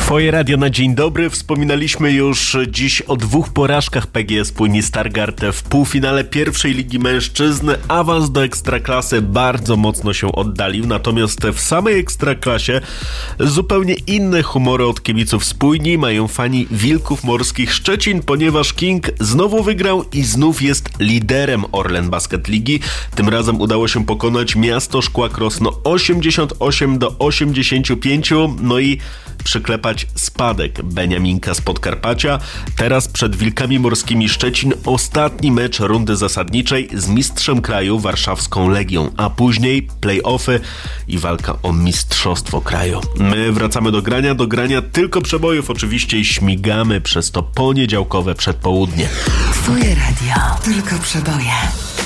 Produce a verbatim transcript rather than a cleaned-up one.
Twoje radio na dzień dobry. Wspominaliśmy już dziś o dwóch porażkach P G S Płyni Stargard w półfinale pierwszej Ligi Mężczyzn. Awans do Ekstraklasy bardzo mocno się oddalił, natomiast w samej Ekstraklasie zupełnie inne humory od kibiców z Płyni mają fani Wilków Morskich Szczecin, ponieważ King znowu wygrał i znów jest liderem Orlen Basket Ligi. Tym razem udało się pokonać Miasto Szkła Krosno osiemdziesiąt osiem do osiemdziesięciu pięciu, no i przyklepać spadek Beniaminka z Podkarpacia. Teraz przed Wilkami Morskimi Szczecin ostatni mecz rundy zasadniczej z mistrzem kraju warszawską Legią, a później play-offy i walka o mistrzostwo kraju. My wracamy do grania, do grania tylko przebojów oczywiście i śmigamy przez to poniedziałkowe przedpołudnie. Twoje radio, tylko przeboje.